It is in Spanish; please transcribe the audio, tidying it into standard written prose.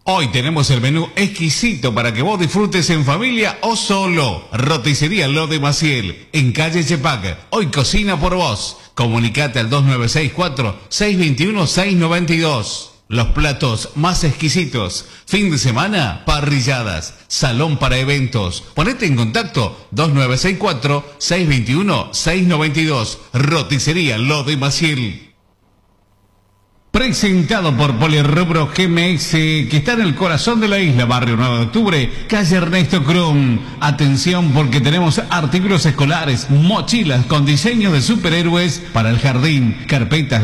Hoy tenemos el menú exquisito para que vos disfrutes en familia o solo. Roticería Lo de Maciel, en calle Chepac. Hoy cocina por vos. Comunicate al 2964-621-692. Los platos más exquisitos. Fin de semana, parrilladas. Salón para eventos. Ponete en contacto 2964-621-692. Roticería Lo de Maciel. Presentado por Polirrubro GMX, que está en el corazón de la isla, barrio 9 de octubre, calle Ernesto Krum. Atención porque tenemos artículos escolares, mochilas con diseño de superhéroes para el jardín, carpetas